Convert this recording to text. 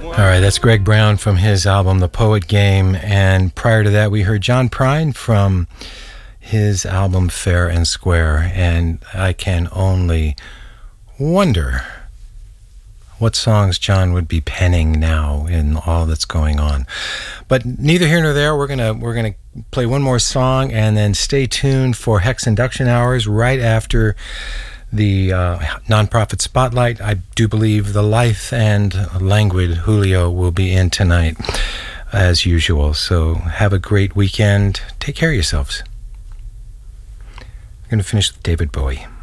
All right, that's Greg Brown from his album The Poet Game, and prior to that we heard John Prine from his album Fair and Square, and I can only wonder what songs John would be penning now in all that's going on. But neither here nor there. We're gonna play one more song and then stay tuned for Hex Induction Hours right after the Nonprofit Spotlight. I do believe the lithe and languid Julio will be in tonight as usual. So have a great weekend. Take care of yourselves. I'm going to finish with David Bowie.